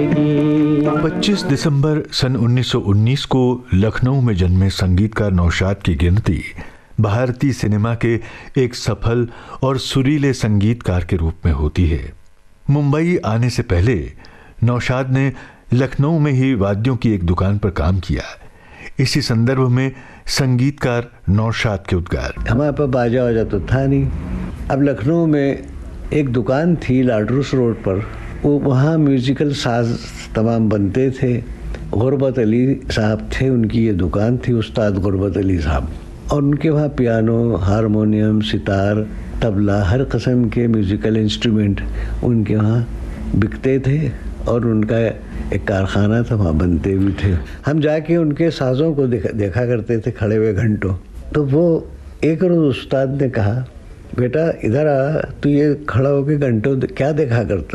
25 दिसंबर सन 1919 को लखनऊ में जन्मे संगीतकार नौशाद की गिनती भारतीय सिनेमा के एक सफल और सुरीले संगीतकार के रूप में होती है। मुंबई आने से पहले नौशाद ने लखनऊ में ही वाद्यों की एक दुकान पर काम किया। इसी संदर्भ में संगीतकार नौशाद के उद्गार। हमारे पास बाजा वाजा तो था नहीं। अब लखनऊ में एक दुकान थी लाडरूस रोड पर, वो वहाँ म्यूजिकल साज तमाम बनते थे। गुरबत अली साहब थे, उनकी ये दुकान थी, उस्ताद गुरबत अली साहब, और उनके वहाँ पियानो, हारमोनियम, सितार, तबला, हर किस्म के म्यूजिकल इंस्ट्रूमेंट उनके वहाँ बिकते थे और उनका एक कारखाना था, वहाँ बनते भी थे। हम जाके उनके साज़ों को देखा करते थे खड़े हुए घंटों। तो वो एक रोज़ उस्ताद ने कहा, बेटा इधर आ, तू ये खड़ा होके घंटों क्या देखा करता